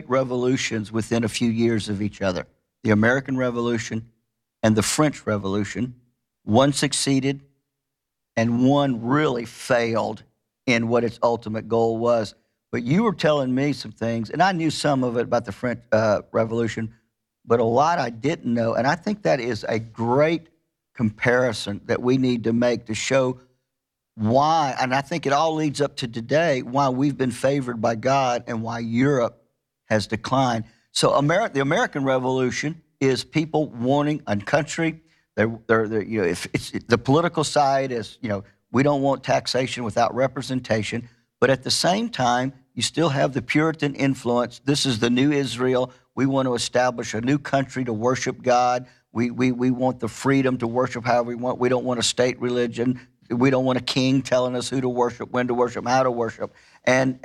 revolutions within a few years of each other. The American Revolution and the French Revolution. One succeeded and one really failed in what its ultimate goal was. But you were telling me some things, and I knew some of it about the French Revolution, but a lot I didn't know. And I think that is a great comparison that we need to make to show why, and I think it all leads up to today, why we've been favored by God and why Europe has declined. So the American Revolution is people wanting a country. If it's the political side is, we don't want taxation without representation, but at the same time, you still have the Puritan influence. This is the new Israel. We want to establish a new country to worship God. We want the freedom to worship however we want. We don't want a state religion. We don't want a king telling us who to worship, when to worship, how to worship, and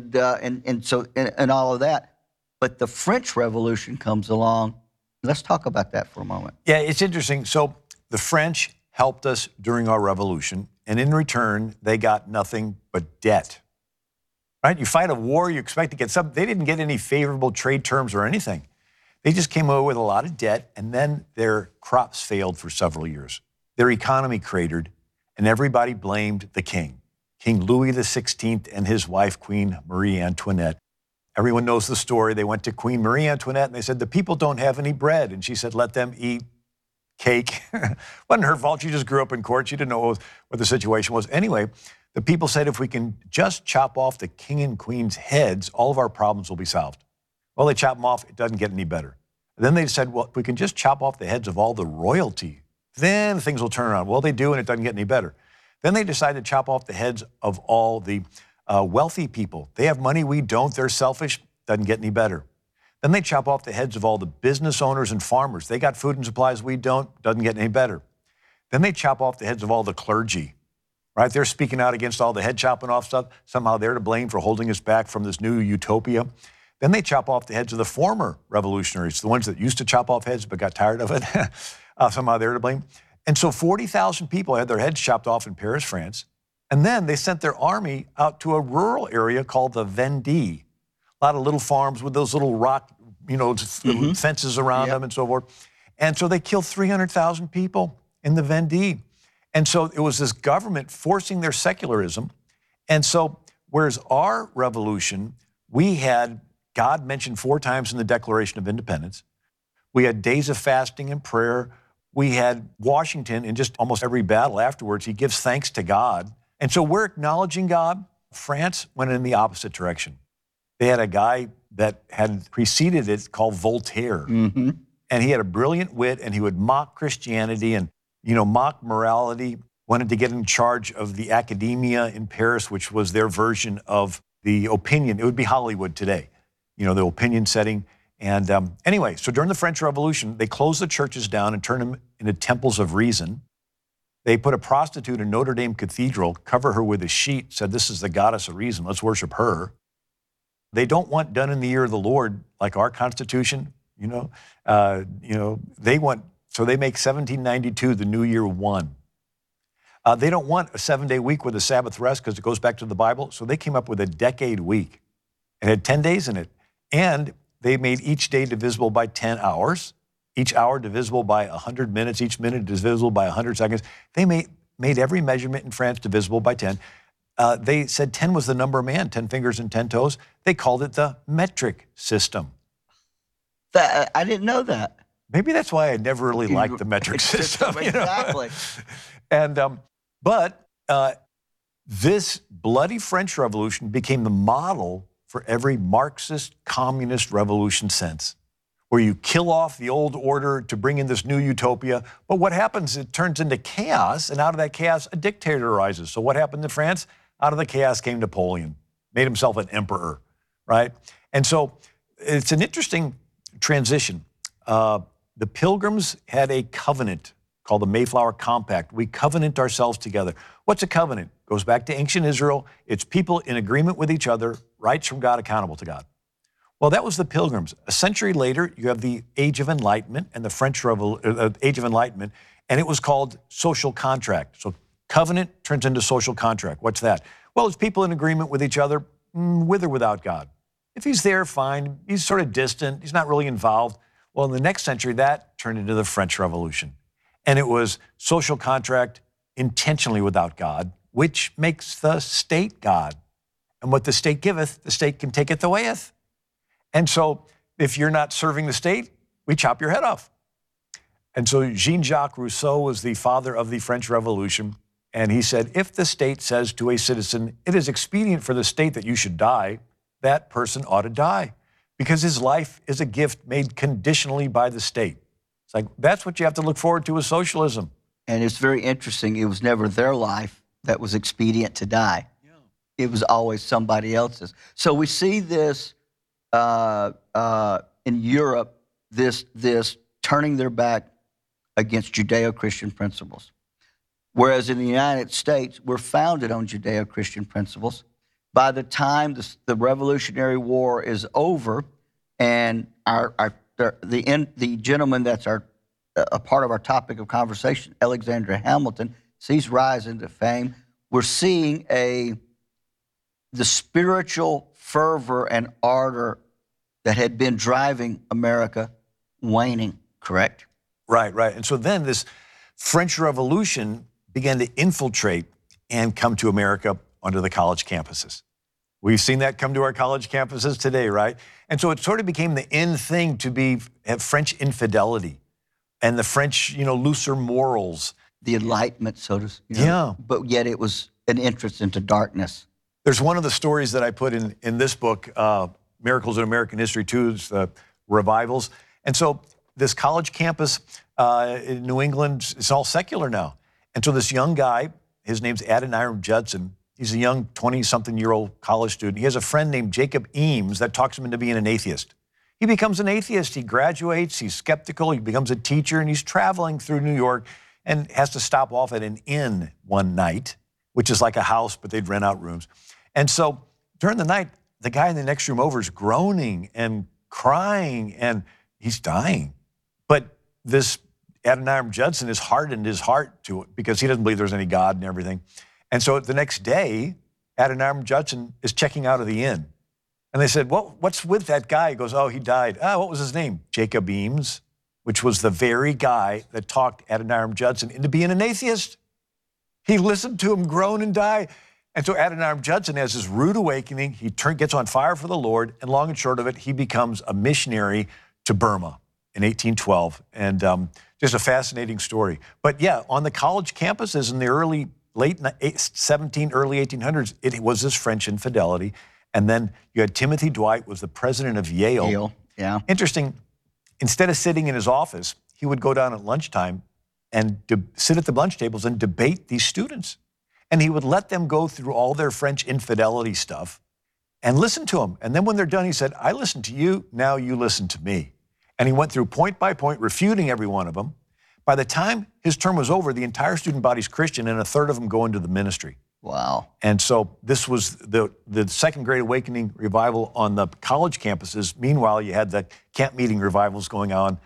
all of that. But the French Revolution comes along. Let's talk about that for a moment. Yeah, it's interesting. So the French helped us during our revolution, and in return, they got nothing but debt. Right? You fight a war, you expect to get something. They didn't get any favorable trade terms or anything. They just came away with a lot of debt, and then their crops failed for several years. Their economy cratered, and everybody blamed the king, King Louis XVI and his wife, Queen Marie Antoinette. Everyone knows the story. They went to Queen Marie Antoinette, and they said, the people don't have any bread. And she said, let them eat cake. Wasn't her fault. She just grew up in court. She didn't know what the situation was. Anyway, the people said, if we can just chop off the king and queen's heads, all of our problems will be solved. Well, they chop them off. It doesn't get any better. And then they said, well, if we can just chop off the heads of all the royalty, then things will turn around. Well, they do, and it doesn't get any better. Then they decided to chop off the heads of all the wealthy people. They have money, we don't. They're selfish. Doesn't get any better. Then they chop off the heads of all the business owners and farmers. They got food and supplies, we don't. Doesn't get any better. Then they chop off the heads of all the clergy. Right? They're speaking out against all the head chopping off stuff. Somehow they're to blame for holding us back from this new utopia. Then they chop off the heads of the former revolutionaries, the ones that used to chop off heads but got tired of it. Somehow they're to blame. And so 40,000 people had their heads chopped off in Paris, France. And then they sent their army out to a rural area called the Vendée. A lot of little farms with those little rock, fences around them and so forth. And so they killed 300,000 people in the Vendée. And so it was this government forcing their secularism. And so whereas our revolution, we had God mentioned 4 times in the Declaration of Independence. We had days of fasting and prayer. We had Washington in just almost every battle afterwards. He gives thanks to God. And so we're acknowledging God. France went in the opposite direction. They had a guy that had preceded it called Voltaire. Mm-hmm. And he had a brilliant wit, and he would mock Christianity and, mock morality, wanted to get in charge of the academia in Paris, which was their version of the opinion. It would be Hollywood today, the opinion setting. And anyway, so during the French Revolution, they closed the churches down and turned them into temples of reason. They put a prostitute in Notre Dame Cathedral, cover her with a sheet, said, this is the goddess of reason, let's worship her. They don't want done in the year of the Lord like our Constitution, they want, so they make 1792 the new year 1. They don't want a 7-day week with a Sabbath rest because it goes back to the Bible, so they came up with a decade week. It had 10 days in it, and they made each day divisible by 10 hours, each hour divisible by 100 minutes, each minute divisible by 100 seconds. They made every measurement in France divisible by 10. They said 10 was the number of man, 10 fingers and 10 toes. They called it the metric system. I didn't know that. Maybe that's why I never really liked the metric system. Exactly. And but this bloody French Revolution became the model for every Marxist, communist revolution since, where you kill off the old order to bring in this new utopia. But what happens, it turns into chaos, and out of that chaos, a dictator arises. So what happened in France? Out of the chaos came Napoleon, made himself an emperor, right? And so it's an interesting transition. The Pilgrims had a covenant called the Mayflower Compact. We covenant ourselves together. What's a covenant? Goes back to ancient Israel. It's people in agreement with each other, rights from God, accountable to God. Well, that was the Pilgrims. A century later, you have the Age of Enlightenment and the French Age of Enlightenment, and it was called social contract. So covenant turns into social contract. What's that? Well, it's people in agreement with each other, with or without God. If he's there, fine. He's sort of distant. He's not really involved. Well, in the next century, that turned into the French Revolution. And it was social contract intentionally without God, which makes the state God. And what the state giveth, the state can take it the wayeth. And so if you're not serving the state, we chop your head off. And so Jean-Jacques Rousseau was the father of the French Revolution. And he said, if the state says to a citizen, it is expedient for the state that you should die, that person ought to die, because his life is a gift made conditionally by the state. It's like, that's what you have to look forward to with socialism. And it's very interesting. It was never their life that was expedient to die. Yeah. It was always somebody else's. So we see this in Europe, this turning their back against Judeo-Christian principles. Whereas in the United States, we're founded on Judeo-Christian principles. By the time the Revolutionary War is over, and the gentleman that's a part of our topic of conversation, Alexander Hamilton, sees rise into fame, we're seeing the spiritual fervor and ardor that had been driving America waning, correct? Right. And so then this French Revolution began to infiltrate and come to America onto the college campuses. We've seen that come to our college campuses today, right? And so it sort of became the in thing to have French infidelity and the French, looser morals. The Enlightenment, so to speak. Yeah. But yet it was an entrance into darkness. There's one of the stories that I put in this book, Miracles in American History, too, the revivals. And so this college campus in New England, it's all secular now. And so this young guy, his name's Adoniram Judson. He's a young 20-something-year-old college student. He has a friend named Jacob Eames that talks him into being an atheist. He becomes an atheist. He graduates. He's skeptical. He becomes a teacher, and he's traveling through New York and has to stop off at an inn one night, which is like a house, but they'd rent out rooms. And so during the night, the guy in the next room over is groaning and crying, and he's dying. But this Adoniram Judson has hardened his heart to it because he doesn't believe there's any God and everything. And so the next day, Adoniram Judson is checking out of the inn. And they said, what's with that guy? He goes, oh, he died. What was his name? Jacob Eames, which was the very guy that talked Adoniram Judson into being an atheist. He listened to him groan and die. And so Adoniram Judson has this rude awakening. He gets on fire for the Lord. And long and short of it, he becomes a missionary to Burma in 1812. And just a fascinating story. But yeah, on the college campuses in the late 1700s, early 1800s, it was this French infidelity. And then you had Timothy Dwight was the president of Yale. Yale, yeah. Interesting. Instead of sitting in his office, he would go down at lunchtime and sit at the lunch tables and debate these students. And he would let them go through all their French infidelity stuff and listen to them. And then when they're done, he said, I listened to you, now you listen to me. And he went through point by point, refuting every one of them. By the time his term was over, the entire student body's Christian, and a third of them go into the ministry. Wow. And so this was the Second Great Awakening revival on the college campuses. Meanwhile, you had the camp meeting revivals going on